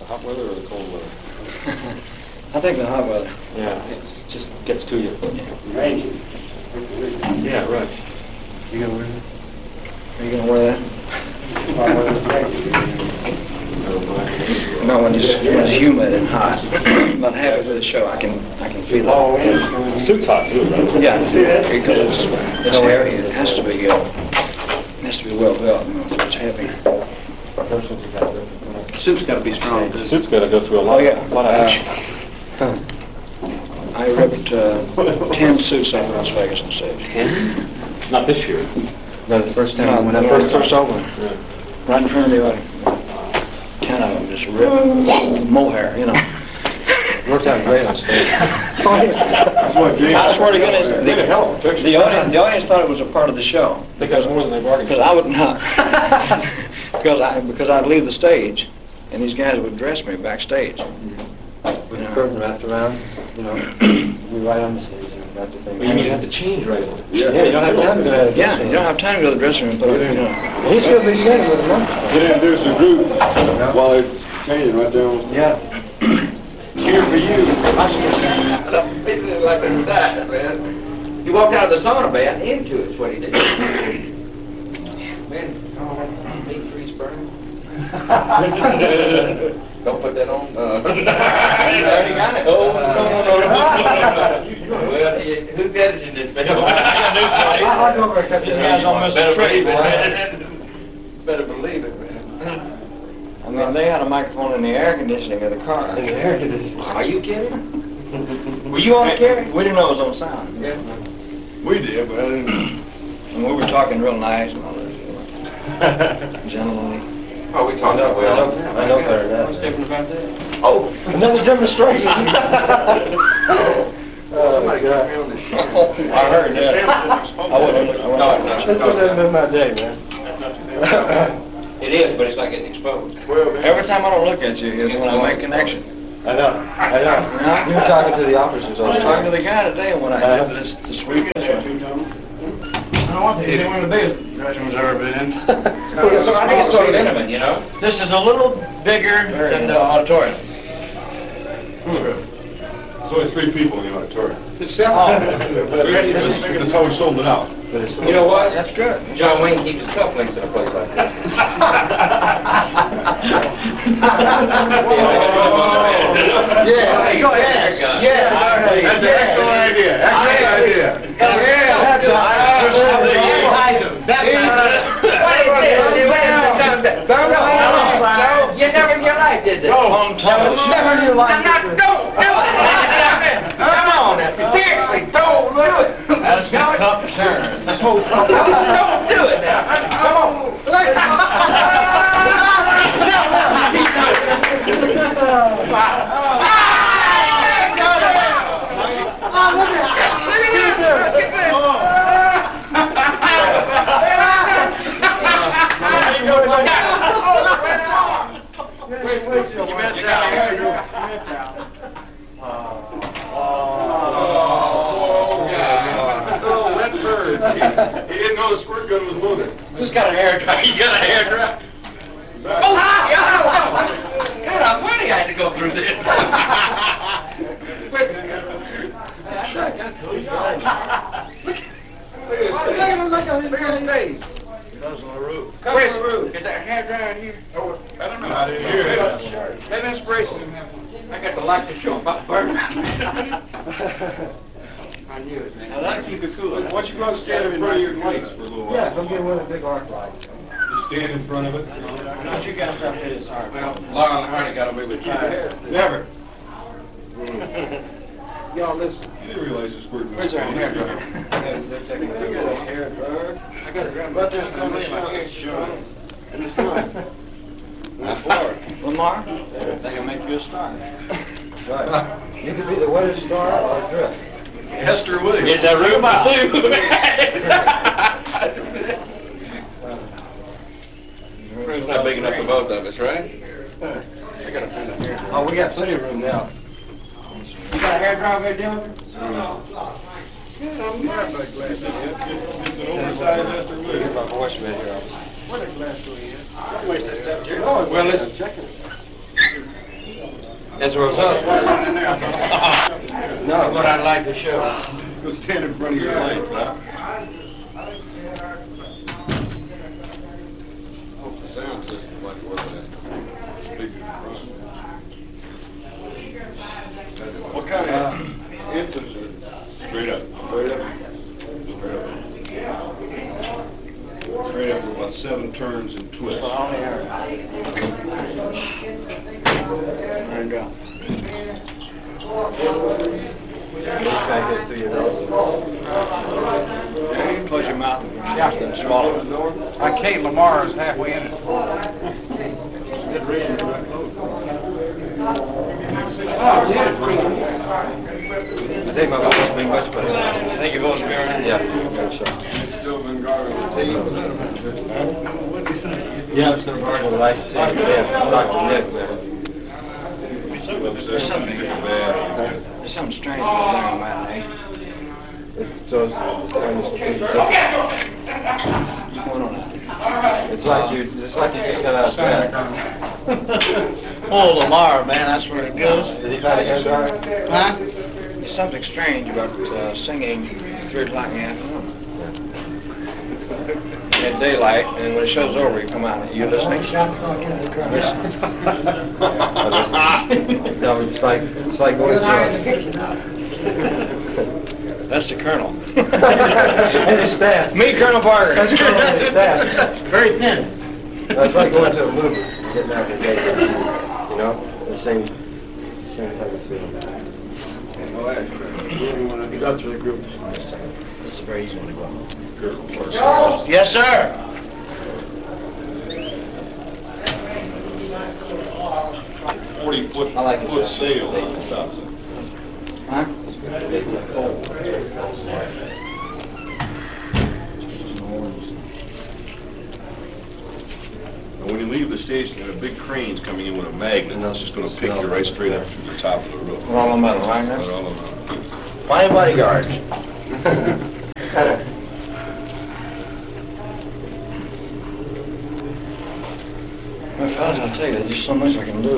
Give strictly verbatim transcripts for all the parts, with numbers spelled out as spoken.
The hot weather or the cold weather? I think the hot weather. Yeah, it just gets to you. Right. Yeah, right. You gonna wear that? Are you gonna wear that? No, when it's, when it's humid and hot. But halfway through the show, I can I can feel it. The suit's hot too, right? Yeah, because it's, it's heavy. It has to be uh, it has to be well built. You know, so it's heavy. The suit's got to be strong. The suit's got to go through a lot, Oh yeah. lot of action. Uh, I ripped uh, ten suits out of Las Vegas on stage. Ten? Not this year. No, the first time. No, when I first first opened. Yeah. Right in front of the audience. Ten of them just ripped. Mohair, you know. Worked out great on stage. I swear to goodness, the, the, audience, the audience thought it was a part of the show. Because more than they bargained. Because I would not. because I because I'd leave the stage, and these guys would dress me backstage. With the curtain wrapped around, you know, we right on the stage and wrap the thing. But you mean you have to change right away? Yeah, yeah, you don't have time to go to the Yeah, you don't have time to go to the dressing room. But you know. He should be sitting with a microphone. Get introduce the group while they're changing right there. Yeah. Here for you. I'm feeling like a die, man. He walked out of the sauna bath into it's what he did. Man, meat freeze burning. Don't put that on. Uh, you already got it. Oh, no, no, no, no. Well, who got it in this bed? I'll go over and cut This this guy's on almost Mister a tree, Tree. Better believe it, man. I mean, they had a microphone in the air conditioning of the car. In the air conditioning. Are you kidding? Were you on the carry? We didn't know it was on sound. Yeah. We did, but I didn't. And we were talking real nice and all that. Gentlemanly. Oh, we talked about well. I know better than that. What's different about that? Oh, Another demonstration. Somebody got me on the show. I heard that. I wouldn't. I No, wouldn't. no. This hasn't been my day, man. It is, but it's not getting exposed. Every time I don't look at you is when I make connection. I know, I know. You were talking to the officers. I was talking to the guy today and when I Uh, did this, the sweep this way. I don't want to. It's one of the biggest dressing rooms I've ever been in. So I think it's sort of intimate, you know? This is a little bigger than the auditorium. There's only three people in the auditorium. It's But that's how we sold it out. You know what? That's good. John Wayne keeps his cufflinks in a place like that. Yeah, go ahead. Yeah. That's an excellent idea. Excellent idea. You never in your life did this. On top. Never in your life. I'm not, don't do it. Come on, seriously, don't do it. As the cup turns. Don't do it now. Come on. He didn't know the squirt gun was loaded. Who's got a hair dryer? You got a hair dryer? Oh, God, God almighty, I had to go through this. Look at his face. Where's the roof? Is there a hair dryer in here? Oh, I don't know. I didn't hear it. Have inspiration. I got the light to show about burning. I knew it, man. Now that'll keep it cool. Why don't you go and stand in front of your lights for a little while? Yeah, come get one of the big arc lights. Just stand in front of it. Don't you guys stop hitting sorry. Well, Laura and Hardy got away with it. Never. Y'all listen. You didn't realize the squirt gun. Where's our hair dryer? They're taking a hair dryer. I got it right But there's no shot. Sure. And it's not. Lamar, they can make you a star. Right. You could be the wettest star or drift. Hester Williams. Get that room out, too. Room's not big enough for both of us, right? I gotta find a hair dryer. Oh, we got plenty of room now. You got a hair dryer there, Dylan? It's an oversized Hester Get Williams. my voice right here. Well, let's check it. That's where it's up. No, but I'd like to show. Go stand in front of your lights, huh? Hope the sound system like it was that speaker in front. What kind of engines are straight up? Straight up. Straight up. Straight up with about seven turns and twists. There you go. Try to get through your nose. Close your mouth and swallow it. My Kate Lamar is halfway in it. I think my voice will be much better. I think your voice will be all right? Yeah, I think so. Still been guarding the team. Yeah, I'm still guarding the lights too. Yeah, Doctor Nick, man. Upset, something. bad. There's something strange about down that, eh? It's those, What's going on? it's like you, it's like you just got out of bed. Oh, Lamar, man, that's where it goes. Did he find a hair dryer? Huh? There's something strange about uh, singing at three o'clock in the afternoon. At daylight, and when it show's over, you come out. You listening? Listen. No, it's like, it's like going to That's the Colonel. and his staff. Me, Colonel Parker. That's Colonel and his staff. Very thin. It's like going to a movie, getting out of the day. You know, the same, same type of feeling. You got through the group. This is a very easy one to go. Yes, sir. Forty foot, I like it, foot sir. sail on the top. Huh? And when you leave the station, there are big cranes coming in with a magnet, and that's just gonna pick you right straight up to the top of the roof. We're all on metal, right? Right all around. Fine bodyguards. Well, fellas, I'll tell you, there's just so much I can do.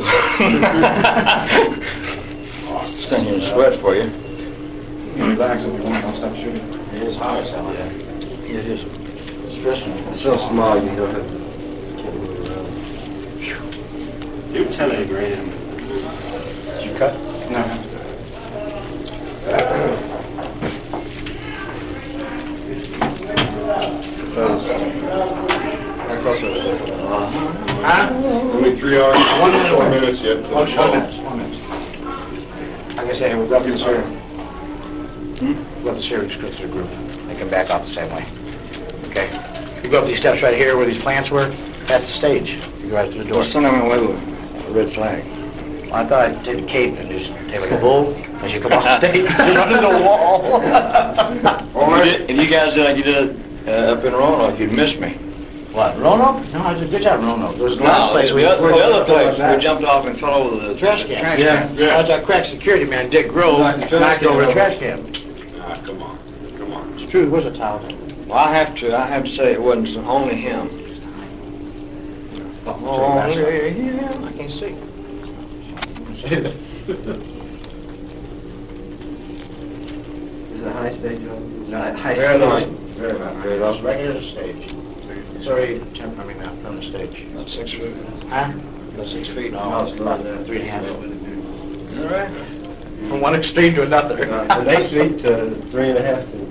Stand here and sweat for you. Relax if you want, I'll stop shooting. It is hot as hell, yeah. Yeah, it is. It's stressing me. It's so small, you don't have, can't move around. You're ten grand. Did you cut? No. How close are they? Huh? Only three hours, One minute. four minutes yet. till One the one show. minute, one minute. Like I say, we've got this here. We've got this here, just go through the group. They can back off the same way. Okay? You go up these steps right here where these plants were, that's the stage. You go right through the door. Just send them away with a red flag. I thought I'd take the cape and just take like a bull as you come off stage, run into the wall. Or if you guys did like you did uh, up in Roanoke, you'd miss me. What, Roanoke? No, I did a good job in Roanoke. There was the last No, place the, we... the other, the other place, we we jumped off and fell over the Trash can. Trash Yeah, can. Yeah. That's our crack security man, Dick Grove, Knocked the trash knocked can over the over. trash can. Ah, come on, come on. It's true, it was a towel. Well, I have to, I have to say it wasn't only him. Oh, I can't see. Is it a high stage? Joe? No, high Very low. stage. Very low. Very It's low. right near the stage. It's already, ten- I mean, uh, from the stage. About six feet. Huh? About six feet. No, it's about three and a half. All right. From one extreme to another. Uh, From eight feet to three and a half to